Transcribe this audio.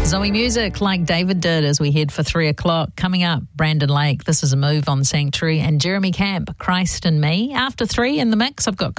Zoe Music, like David did, as we head for 3 o'clock. Coming up, Brandon Lake, This Is a Move on Sanctuary, and Jeremy Camp, Christ and Me. After 3 in the mix, I've got